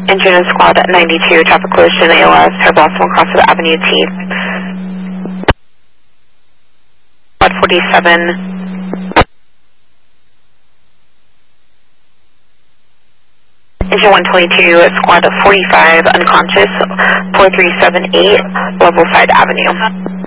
Engine and squad at 92, traffic collision ALS, Turbo Boston Crossroad Avenue T. Squad 47. Engine 122, squad 45, unconscious, 4378, Level Side Avenue.